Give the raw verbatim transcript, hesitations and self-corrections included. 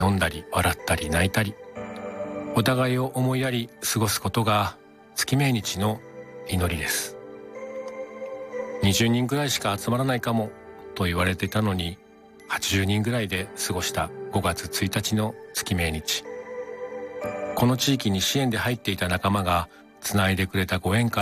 飲んだり笑ったり泣いたり、お互いを思いやり過ごすことが月命日の祈りです。にじゅうにんぐらいしか集まらないかもと言われていたのに、はちじゅうにんぐらいで過ごしたごがつついたちの月命日。この地域に支援で入っていた仲間がつないでくれたご縁から